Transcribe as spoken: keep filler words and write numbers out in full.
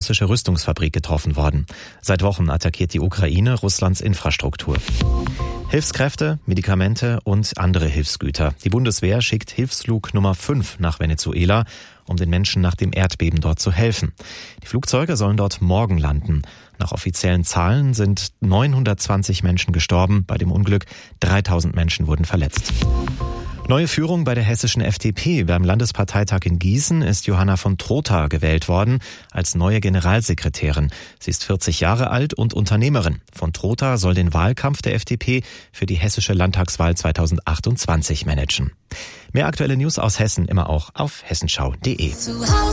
russische Rüstungsfabrik getroffen worden. Seit Wochen attackiert die Ukraine Russlands Infrastruktur. Hilfskräfte, Medikamente und andere Hilfsgüter. Die Bundeswehr schickt Hilfsflug Nummer fünf nach Venezuela, um den Menschen nach dem Erdbeben dort zu helfen. Die Flugzeuge sollen dort morgen landen. Nach offiziellen Zahlen sind neunhundertzwanzig Menschen gestorben bei dem Unglück. dreitausend Menschen wurden verletzt. Neue Führung bei der hessischen F D P. Beim Landesparteitag in Gießen ist Johanna von Trotha gewählt worden als neue Generalsekretärin. Sie ist vierzig Jahre alt und Unternehmerin. Von Trotha soll den Wahlkampf der F D P für die hessische Landtagswahl zweitausendachtundzwanzig managen. Mehr aktuelle News aus Hessen immer auch auf hessenschau punkt de.